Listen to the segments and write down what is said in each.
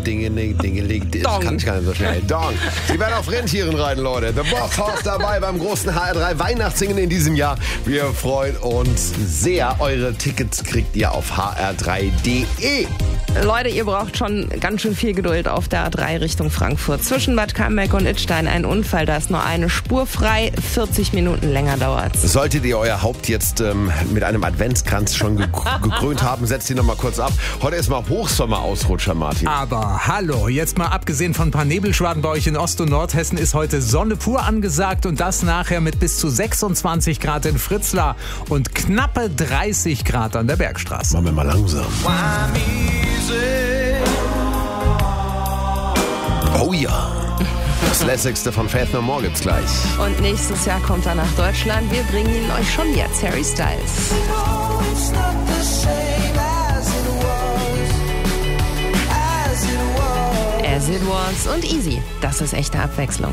Dingeling. Das kann ich gar nicht so schnell. Dong. Sie werden auf Rentieren reiten, Leute. The Boss Horse dabei beim großen HR3 Weihnachtssingen in diesem Jahr. Wir freuen uns sehr. Eure Tickets kriegt ihr auf hr3.de. Leute, ihr braucht schon ganz schön viel Geduld auf der A3 Richtung Frankfurt. Zwischen Bad Camberg und Idstein ein Unfall, da ist nur eine Spur frei. 40 Minuten länger dauert's. Solltet ihr euer Haupt jetzt mit einem Adventskranz schon gekrönt haben, setzt ihn noch mal kurz ab. Heute ist mal Hochsommer-Ausrutscher, Martin. Aber hallo, jetzt mal abgesehen von ein paar Nebelschwaden bei euch in Ost- und Nordhessen ist heute Sonne pur angesagt und das nachher mit bis zu 26 Grad in Fritzlar und knappe 30 Grad an der Bergstraße. Machen wir mal langsam. Oh ja. Das Lässigste von Faith No More gibt's gleich. Und nächstes Jahr kommt er nach Deutschland. Wir bringen ihn euch schon jetzt, Harry Styles. As It Was und Easy. Das ist echte Abwechslung.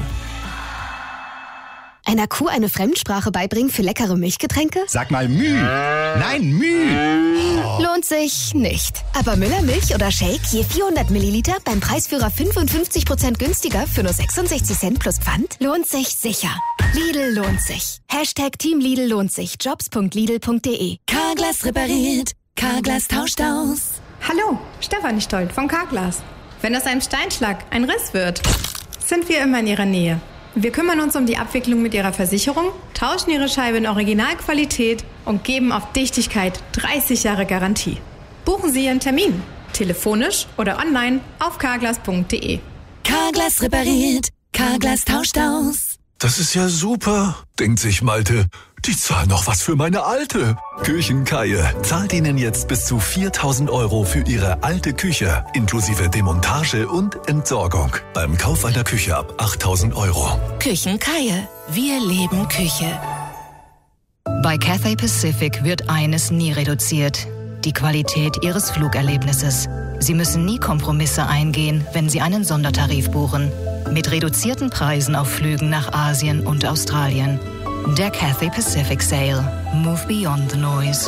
Einer Kuh eine Fremdsprache beibringen für leckere Milchgetränke? Sag mal Müh. Nein, Müh. Lohnt sich nicht. Aber Müller Milch oder Shake je 400 Milliliter beim Preisführer 55% günstiger für nur 66 Cent plus Pfand? Lohnt sich sicher. Lidl lohnt sich. Hashtag Team Lidl lohnt sich. Jobs.lidl.de. Carglass repariert. Carglass tauscht aus. Hallo, Stefanie Stolt vom Carglass. Wenn aus einem Steinschlag ein Riss wird, sind wir immer in Ihrer Nähe. Wir kümmern uns um die Abwicklung mit Ihrer Versicherung, tauschen Ihre Scheibe in Originalqualität und geben auf Dichtigkeit 30 Jahre Garantie. Buchen Sie Ihren Termin, telefonisch oder online auf carglass.de. Carglass repariert. Carglass tauscht aus. Das ist ja super, denkt sich Malte. Die zahlen noch was für meine Alte. Küchenkaie zahlt Ihnen jetzt bis zu 4.000 € für Ihre alte Küche, inklusive Demontage und Entsorgung. Beim Kauf einer Küche ab 8.000 €. Küchenkaie. Wir leben Küche. Bei Cathay Pacific wird eines nie reduziert: die Qualität Ihres Flugerlebnisses. Sie müssen nie Kompromisse eingehen, wenn Sie einen Sondertarif buchen. Mit reduzierten Preisen auf Flügen nach Asien und Australien. Der Cathay Pacific Sale. Move beyond the noise.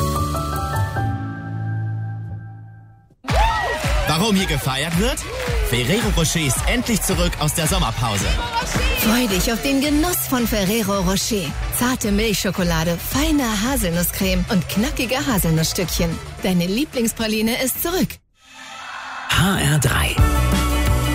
Warum hier gefeiert wird? Ferrero Rocher ist endlich zurück aus der Sommerpause. Freu dich auf den Genuss von Ferrero Rocher. Zarte Milchschokolade, feine Haselnusscreme und knackige Haselnussstückchen. Deine Lieblingspraline ist zurück. HR3